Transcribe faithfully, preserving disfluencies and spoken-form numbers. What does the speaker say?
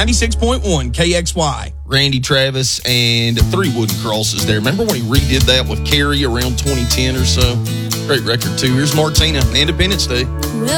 ninety-six point one K X Y. Randy Travis and Three Wooden Crosses there. Remember when he redid that with Carrie around twenty ten or so? Great record, too. Here's Martina, Independence Day.